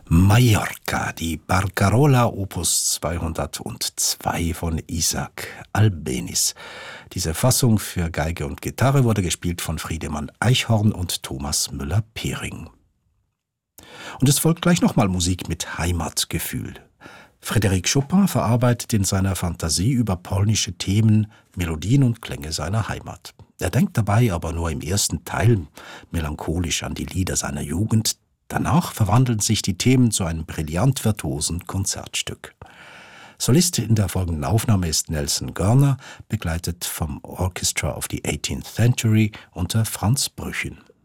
Mallorca, die Barcarola Opus 202 von Isaac Albéniz. Diese Fassung für Geige und Gitarre wurde gespielt von Friedemann Eichhorn und Thomas Müller-Pering. Und es folgt gleich nochmal Musik mit Heimatgefühl. Frédéric Chopin verarbeitet in seiner Fantasie über polnische Themen Melodien und Klänge seiner Heimat. Er denkt dabei aber nur im ersten Teil melancholisch an die Lieder seiner Jugend. Danach verwandeln sich die Themen zu einem brillant virtuosen Konzertstück. Solist in der folgenden Aufnahme ist Nelson Görner, begleitet vom Orchestra of the 18th Century unter Franz Brüchen.